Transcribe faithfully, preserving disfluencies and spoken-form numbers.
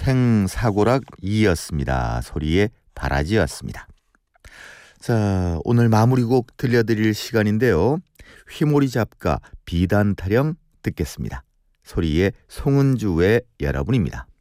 생사고락 이였습니다. 소리의 바라지였습니다. 자, 오늘 마무리곡 들려드릴 시간인데요. 휘모리 잡가 비단 타령 듣겠습니다. 소리의 송은주의 여러분입니다.